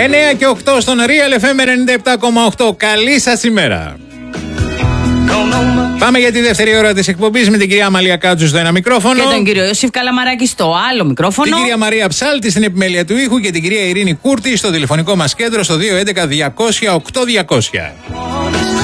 9 και 8 στον Real FM 97,8. Καλή σας ημέρα. Πάμε για τη δεύτερη ώρα της εκπομπής με την κυρία Αμαλία Κάτσου στο ένα μικρόφωνο. Και τον κύριο Ιωσήφ Καλαμαράκη στο άλλο μικρόφωνο. Την κυρία Μαρία Ψάλτη στην επιμέλεια του ήχου και την κυρία Ειρήνη Κούρτη στο τηλεφωνικό μας κέντρο στο 211 200 8200.